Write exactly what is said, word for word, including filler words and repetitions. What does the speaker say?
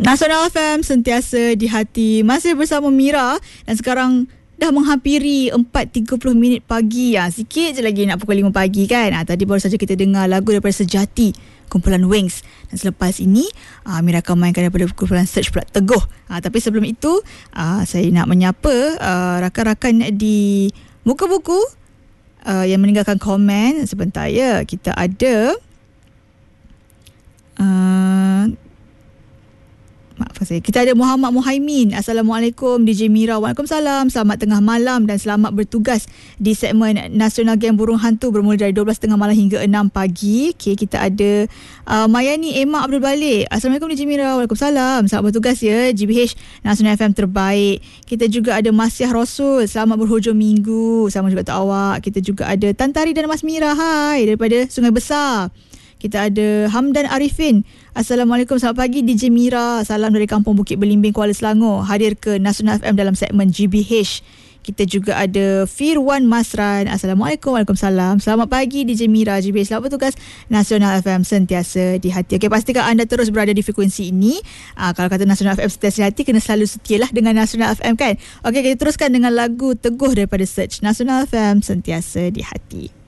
Nasional F M sentiasa di hati. Masih bersama Mira dan sekarang dah menghampiri empat tiga puluh minit pagi. Ha, sikit je lagi nak pukul lima pagi kan. Ha, tadi baru saja kita dengar lagu daripada Sejati, kumpulan Wings. Dan selepas ini ha, Mira akan mainkan daripada kumpulan Search pula, Teguh. Ha, tapi sebelum itu ha, saya nak menyapa ha, rakan-rakan di Muka Buku ha, yang meninggalkan komen. Sebentar ya. Kita ada uh, Maaf saya. Kita ada Muhammad Muhaimin. Assalamualaikum D J Mira. Waalaikumsalam. Selamat tengah malam dan selamat bertugas di segmen Nasional Geng Burung Hantu bermula dari dua belas tiga puluh malam hingga enam pagi. Okey, kita ada uh, Mayani Emma Abdul Balik. Assalamualaikum D J Mira. Waalaikumsalam. Selamat bertugas ya G B H Nasional F M terbaik. Kita juga ada Masyah Rasul. Selamat berhujung minggu. Sama juga untuk awak. Kita juga ada Tantari dan Mas Mira. Hai daripada Sungai Besar. Kita ada Hamdan Arifin. Assalamualaikum, selamat pagi D J Mira. Salam dari Kampung Bukit Belimbing, Kuala Selangor. Hadir ke Nasional F M dalam segmen G B H. Kita juga ada Firwan Masran. Assalamualaikum. Waalaikumsalam. Selamat pagi D J Mira, G B H. Selamat bertugas. Nasional F M sentiasa di hati. Okey, pastikan anda terus berada di frekuensi ini. Aa, kalau kata Nasional F M sentiasa di hati, kena selalu setialah dengan Nasional F M kan. Okey, kita teruskan dengan lagu Teguh daripada Search. Nasional F M sentiasa di hati.